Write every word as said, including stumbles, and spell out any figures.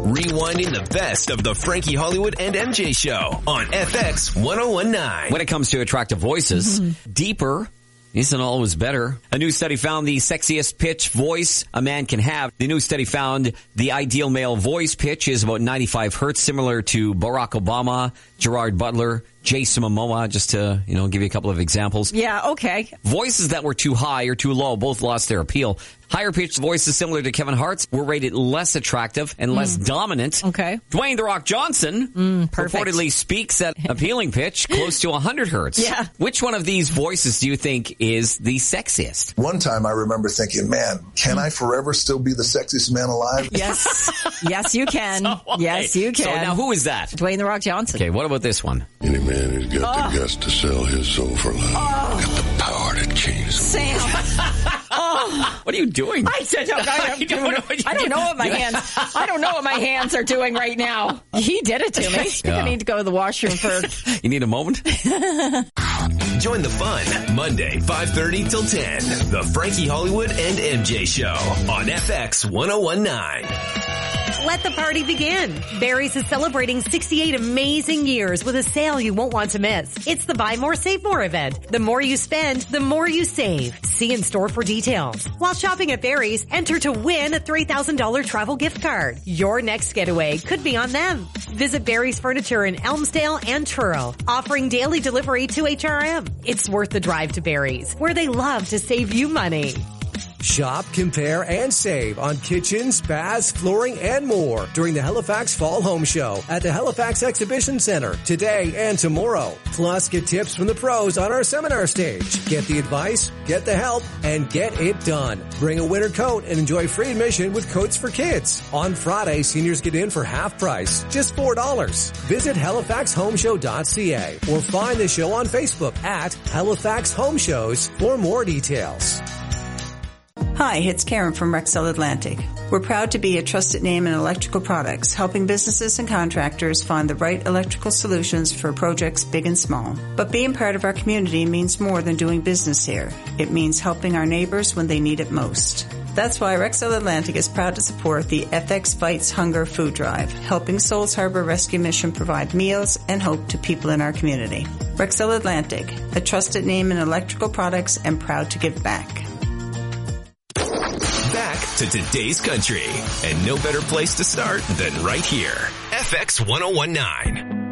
Rewinding the best of the Frankie Hollywood and M J Show on F X one oh one nine. When it comes to attractive voices, deeper isn't always better. A new study found the sexiest pitch voice a man can have. The new study found the ideal male voice pitch is about ninety-five hertz, similar to Barack Obama, Gerard Butler, Jason Momoa, just to, you know, give you a couple of examples. Yeah, okay. Voices that were too high or too low both lost their appeal. Higher pitched voices similar to Kevin Hart's were rated less attractive and less mm. dominant. Okay. Dwayne "The Rock" Johnson mm, reportedly speaks at appealing pitch close to one hundred hertz. Yeah. Which one of these voices do you think is the sexiest? One time I remember thinking, man, can I forever still be the sexiest man alive? Yes. Yes, you can. So, okay. Yes, you can. So now who is that? Dwayne "The Rock" Johnson. Okay, what about this one? Any man who's got oh. the guts to sell his soul for love. Oh. Got the power to change the Sam. Oh. What are you doing? I said, no, I, am doing, know what I don't know what my hands. I don't know what my hands are doing right now. He did it to me. Yeah. I need to go to the washroom for. You need a moment. Join the fun Monday, five thirty till ten. The Frankie Hollywood and M J Show on F X one oh one nine. Let the party begin. Barry's is celebrating sixty-eight amazing years with a sale you won't want to miss. It's the Buy More, Save More event. The more you spend, the more you save. See in store for details. While shopping at Barry's, enter to win a three thousand dollars travel gift card. Your next getaway could be on them. Visit Barry's Furniture in Elmsdale and Truro, offering daily delivery to H R M. It's worth the drive to Barry's, where they love to save you money. Shop, compare, and save on kitchens, baths, flooring, and more during the Halifax Fall Home Show at the Halifax Exhibition Center today and tomorrow. Plus, get tips from the pros on our seminar stage. Get the advice, get the help, and get it done. Bring a winter coat and enjoy free admission with Coats for Kids. On Friday, seniors get in for half price, just four dollars. Visit halifax home show dot c a or find the show on Facebook at Halifax Home Shows for more details. Hi, it's Karen from Rexel Atlantic. We're proud to be a trusted name in electrical products, helping businesses and contractors find the right electrical solutions for projects big and small. But being part of our community means more than doing business here. It means helping our neighbors when they need it most. That's why Rexel Atlantic is proud to support the F X Fights Hunger Food Drive, helping Souls Harbor Rescue Mission provide meals and hope to people in our community. Rexel Atlantic, a trusted name in electrical products and proud to give back. Back to today's country, and no better place to start than right here. F X one oh one nine.